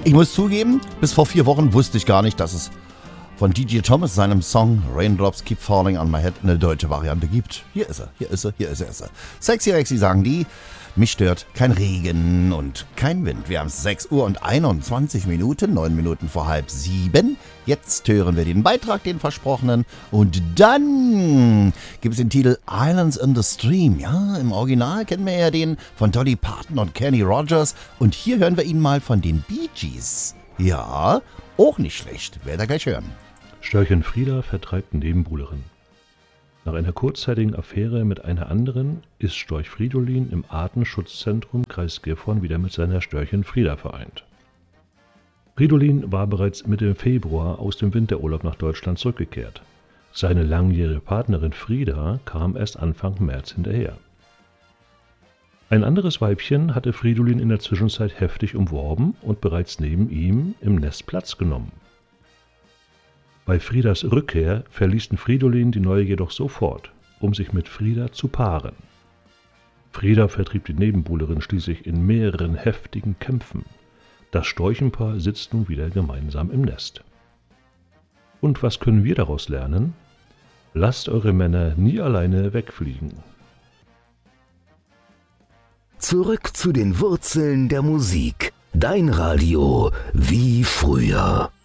Ich muss zugeben, bis vor 4 Wochen wusste ich gar nicht, dass es von DJ Thomas seinem Song Raindrops Keep Falling on My Head eine deutsche Variante gibt. Hier ist er. Sexy Rexy sagen die, mich stört kein Regen und kein Wind. Wir haben 6 Uhr und 21 Minuten, 9 Minuten vor 6:30. Jetzt hören wir den Beitrag, den versprochenen. Und dann gibt es den Titel Islands in the Stream. Ja, im Original kennen wir ja den von Dolly Parton und Kenny Rogers. Und hier hören wir ihn mal von den Bee Gees. Ja, auch nicht schlecht. Werdet ihr gleich hören. Störchen Frieda vertreibt Nebenbuhlerin. Nach einer kurzzeitigen Affäre mit einer anderen ist Storch Fridolin im Artenschutzzentrum Kreis Gifhorn wieder mit seiner Störchen Frieda vereint. Fridolin war bereits Mitte Februar aus dem Winterurlaub nach Deutschland zurückgekehrt. Seine langjährige Partnerin Frieda kam erst Anfang März hinterher. Ein anderes Weibchen hatte Fridolin in der Zwischenzeit heftig umworben und bereits neben ihm im Nest Platz genommen. Bei Friedas Rückkehr verließen Fridolin die Neue jedoch sofort, um sich mit Frieda zu paaren. Frieda vertrieb die Nebenbuhlerin schließlich in mehreren heftigen Kämpfen. Das Storchenpaar sitzt nun wieder gemeinsam im Nest. Und was können wir daraus lernen? Lasst eure Männer nie alleine wegfliegen. Zurück zu den Wurzeln der Musik. Dein Radio wie früher.